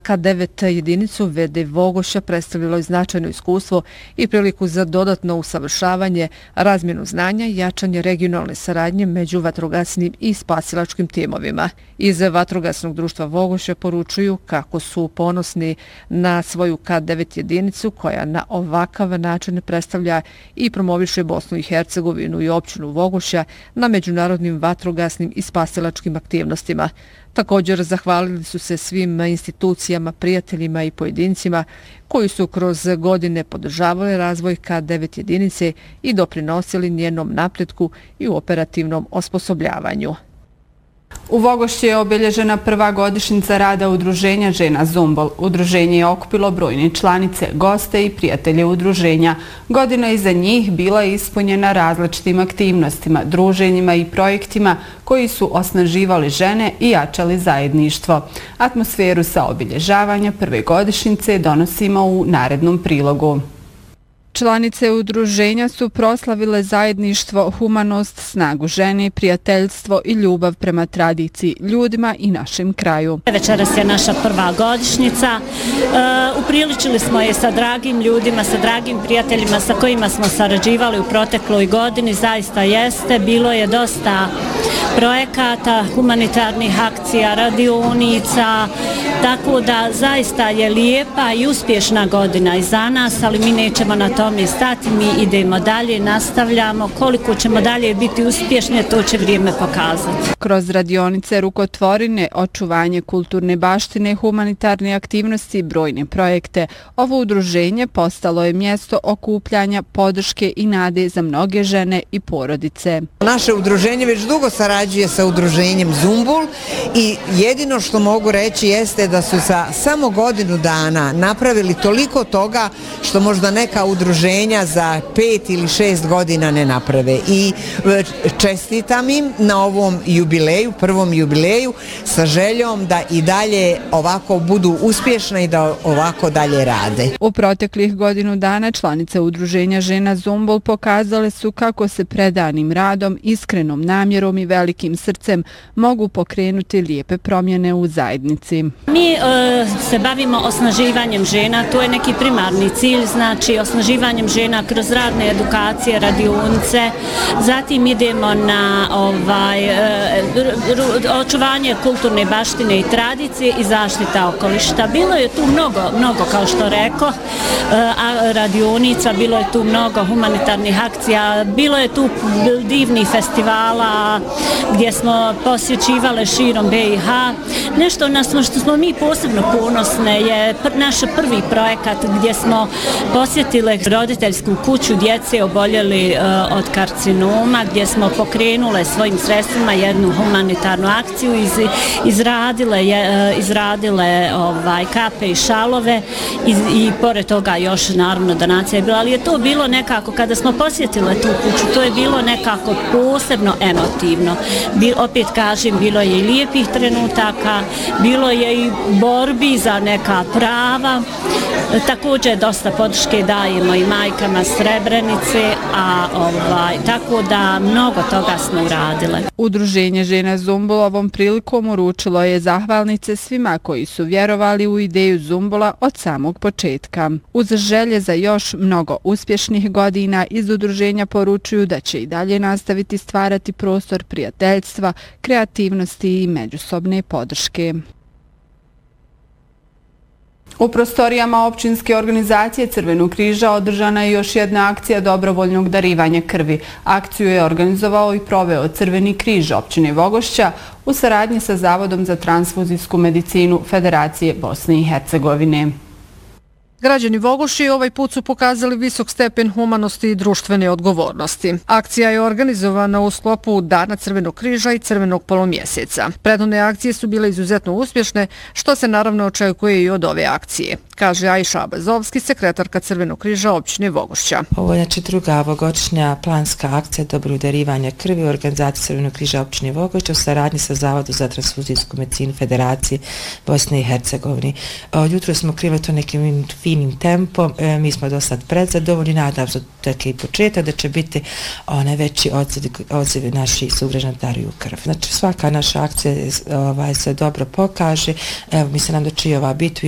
K9 jedinicu VD Vogošća predstavljalo je značajno iskustvo i priliku za dodatno usavršavanje, razmjenu znanja i jačanje regionalne saradnje među vatrogasnim i spasilačkim timovima. Iz Vatrogasnog društva Vogošća poručuju kako su ponosni na svoju K9 jedinicu koja na ovakav način predstavlja i promoviše Bosnu i Hercegovinu i općinu Vogošća na međunarodnim vatrogasnim i spasilačkim aktivnostima. Također zahvalili su se svim institucijama, prijateljima i pojedincima koji su kroz godine podržavali razvoj K9 jedinice i doprinosili njenom napretku i u operativnom osposobljavanju. U Vogošći je obilježena prva godišnjica rada udruženja žena Zumbol. Udruženje je okupilo brojne članice, goste i prijatelje udruženja. Godina iza njih bila je ispunjena različitim aktivnostima, druženjima i projektima koji su osnaživali žene i jačali zajedništvo. Atmosferu sa obilježavanja prve godišnjice donosimo u narednom prilogu. Članice udruženja su proslavile zajedništvo, humanost, snagu žene, prijateljstvo i ljubav prema tradiciji, ljudima i našem kraju. Večeras je naša prva godišnjica. Upriličili smo je sa dragim ljudima, sa dragim prijateljima sa kojima smo sarađivali u protekloj godini. Zaista jeste. Bilo je dosta projekata, humanitarnih akcija, radionica, tako da zaista je lijepa i uspješna godina iza nas, ali mi nećemo na tome stati, mi idemo dalje, nastavljamo. Koliko ćemo dalje biti uspješne, to će vrijeme pokazati. Kroz radionice, rukotvorine, očuvanje kulturne baštine, humanitarne aktivnosti i brojne projekte, ovo udruženje postalo je mjesto okupljanja, podrške i nade za mnoge žene i porodice. Naše udruženje već dugo sarađuje sa udruženjem Zumbul i jedino što mogu reći jeste da su za samo godinu dana napravili toliko toga što možda neka udruženja za 5 ili 6 godina ne naprave. I čestitam im na ovom jubileju, prvom jubileju, sa željom da i dalje ovako budu uspješne i da ovako dalje rade. U proteklih godinu dana članice udruženja žena Zumbul pokazale su kako se predanim radom, iskrenom namjerom i velikim srcem mogu pokrenuti lijepe promjene u zajednici. Mi se bavimo osnaživanjem žena, to je neki primarni cilj, znači osnaživanjem žena kroz radne edukacije, radionice, zatim idemo na očuvanje kulturne baštine i tradicije i zaštita okoliša. Bilo je tu mnogo kao što rekao, radionica, bilo je tu mnogo humanitarnih akcija, bilo je tu divnih festivala gdje smo posjećivali širom BiH. Nešto na što smo mi posebno ponosne je naš prvi projekat gdje smo posjetili roditeljsku kuću djece oboljeli od karcinoma, gdje smo pokrenule svojim sredstvima jednu humanitarnu akciju, izradile kape i šalove i pored toga još naravno donacija je bila, ali je to bilo nekako, kada smo posjetile tu kuću, to je bilo nekako posebno emotivno. Opet kažem, bilo je i lijepih trenutaka, bilo je i borbi za neka prava. Također dosta podrške dajemo i majkama Srebrenice, tako da mnogo toga smo uradile. Udruženje žena Zumbul ovom prilikom uručilo je zahvalnice svima koji su vjerovali u ideju Zumbula od samog početka. Uz želje za još mnogo uspješnih godina iz udruženja poručuju da će i dalje nastaviti stvarati prostor prijateljstva, kreativnosti i međusobne podrške. U prostorijama općinske organizacije Crvenog križa održana je još jedna akcija dobrovoljnog darivanja krvi. Akciju je organizovao i proveo Crveni križ općine Vogošća u saradnji sa Zavodom za transfuzijsku medicinu Federacije Bosne i Hercegovine. Građani Vogošće ovaj put su pokazali visok stepen humanosti i društvene odgovornosti. Akcija je organizovana u sklopu Dana Crvenog križa i Crvenog polumjeseca. Prethodne akcije su bile izuzetno uspješne, što se naravno očekuje i od ove akcije, kaže Ajša Abazovski, sekretarka Crvenog križa općine Vogošća. Ovo je druga ovogodišnja planska akcija dobrog darivanja krvi u organizaciji Crvenog križa općine Vogošća u saradnji sa Zavodom za transfuzijsku medicinu Federacije Bosne i Hercegovine. Jutro smo krivali to nekim finim tempom, mi smo do sad predzadovoljni, nadam se da je i početak, da će biti veći odziv naših sugrađana daruju krv. Znači svaka naša akcija se dobro pokaže, evo mi se nam doći ova bitu